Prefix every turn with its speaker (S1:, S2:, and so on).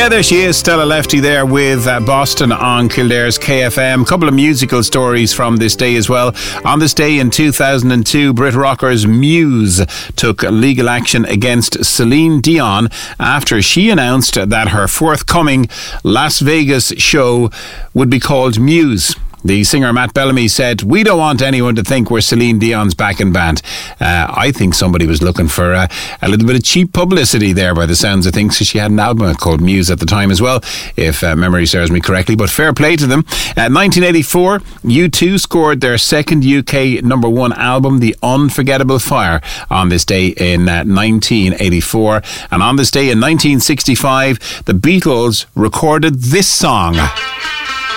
S1: Yeah, there she is, Stella Lefty there with Boston on Kildare's KFM. A couple of musical stories from this day as well. On this day in 2002, Brit rockers Muse took legal action against Celine Dion after she announced that her forthcoming Las Vegas show would be called Muse. The singer Matt Bellamy said, "We don't want anyone to think we're Celine Dion's backing band." I think somebody was looking for a little bit of cheap publicity there by the sounds of things, because she had an album called Muse at the time as well, if memory serves me correctly, but fair play to them. 1984, U2 scored their second UK number one album, The Unforgettable Fire, on this day in 1984. And on this day in 1965, the Beatles recorded this song.